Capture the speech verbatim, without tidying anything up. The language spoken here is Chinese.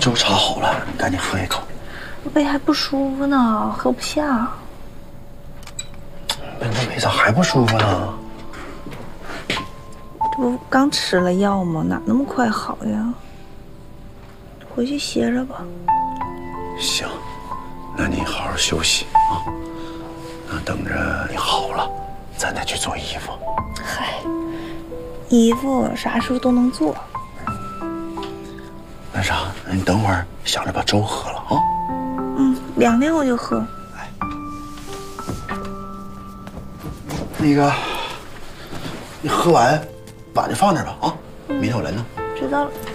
粥茶好了，你赶紧喝一口。 胃还不舒服呢，喝不下。 那你胃咋还不舒服呢？ 这不刚吃了药吗？哪那么快好呀？回去歇着吧。 行，那你好好休息啊。那等着你好了，咱再去做衣服。 嗨，衣服啥时候都能做。 那啥，那你等会儿想着把粥喝了啊。 嗯，凉凉我就喝。 哎，那个，你喝完把就放这儿吧啊，明天我来弄。 知道了。